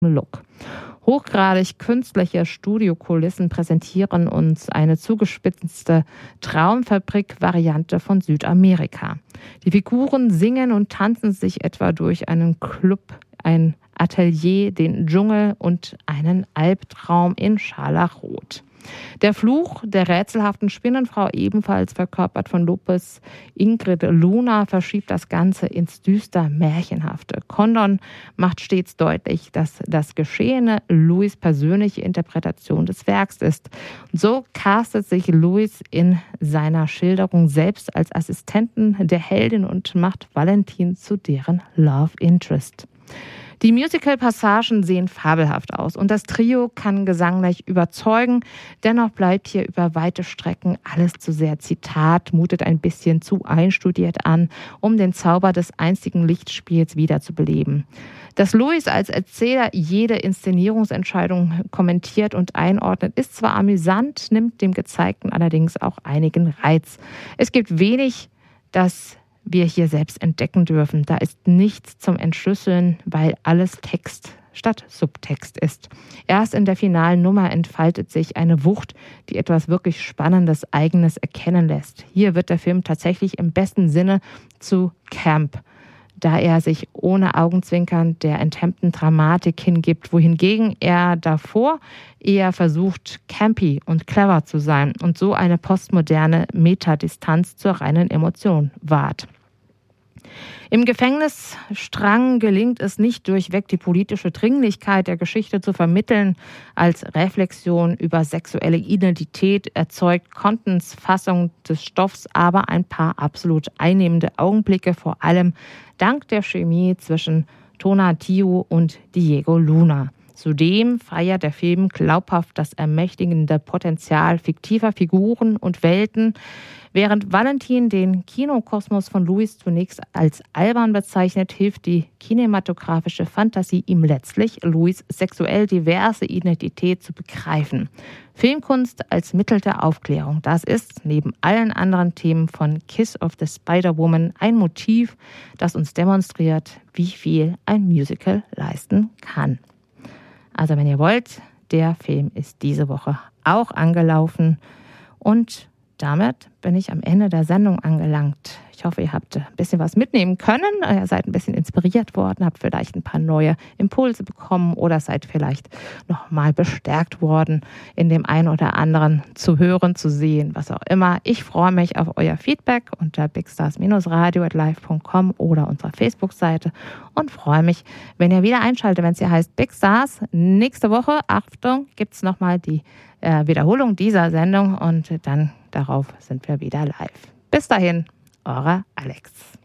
Look. Hochgradig künstliche Studiokulissen präsentieren uns eine zugespitzte Traumfabrik-Variante von Südamerika. Die Figuren singen und tanzen sich etwa durch einen Club, ein Atelier, den Dschungel und einen Albtraum in Scharlachrot. Der Fluch der rätselhaften Spinnenfrau, ebenfalls verkörpert von Lopez Ingrid Luna, verschiebt das Ganze ins düster Märchenhafte. Condon macht stets deutlich, dass das Geschehene Lewis' persönliche Interpretation des Werks ist. So castet sich Lewis in seiner Schilderung selbst als Assistenten der Heldin und macht Valentin zu deren Love Interest. Die Musical-Passagen sehen fabelhaft aus und das Trio kann gesanglich überzeugen. Dennoch bleibt hier über weite Strecken alles zu sehr Zitat, mutet ein bisschen zu einstudiert an, um den Zauber des einstigen Lichtspiels wiederzubeleben. Dass Lewis als Erzähler jede Inszenierungsentscheidung kommentiert und einordnet, ist zwar amüsant, nimmt dem Gezeigten allerdings auch einigen Reiz. Es gibt wenig, das wir hier selbst entdecken dürfen. Da ist nichts zum Entschlüsseln, weil alles Text statt Subtext ist. Erst in der finalen Nummer entfaltet sich eine Wucht, die etwas wirklich Spannendes, Eigenes erkennen lässt. Hier wird der Film tatsächlich im besten Sinne zu Camp, da er sich ohne Augenzwinkern der enthemmten Dramatik hingibt, wohingegen er davor eher versucht, campy und clever zu sein und so eine postmoderne Metadistanz zur reinen Emotion wahrt. Im Gefängnisstrang gelingt es nicht durchweg, die politische Dringlichkeit der Geschichte zu vermitteln. Als Reflexion über sexuelle Identität erzeugt Contons Fassung des Stoffs aber ein paar absolut einnehmende Augenblicke, vor allem dank der Chemie zwischen Tonatiuh und Diego Luna. Zudem feiert der Film glaubhaft das ermächtigende Potenzial fiktiver Figuren und Welten. Während Valentin den Kinokosmos von Lewis zunächst als albern bezeichnet, hilft die kinematografische Fantasie ihm letztlich, Lewis' sexuell diverse Identität zu begreifen. Filmkunst als Mittel der Aufklärung, das ist neben allen anderen Themen von Kiss of the Spider-Woman ein Motiv, das uns demonstriert, wie viel ein Musical leisten kann. Also wenn ihr wollt, der Film ist diese Woche auch angelaufen und damit bin ich am Ende der Sendung angelangt. Ich hoffe, ihr habt ein bisschen was mitnehmen können, ihr seid ein bisschen inspiriert worden, habt vielleicht ein paar neue Impulse bekommen oder seid vielleicht nochmal bestärkt worden, in dem einen oder anderen zu hören, zu sehen, was auch immer. Ich freue mich auf euer Feedback unter bigstars-radio@live.com oder unserer Facebook-Seite und freue mich, wenn ihr wieder einschaltet, wenn es hier heißt Big Stars. Nächste Woche, Achtung, gibt es nochmal die Wiederholung dieser Sendung und dann darauf sind wir wieder live. Bis dahin, eure Alex.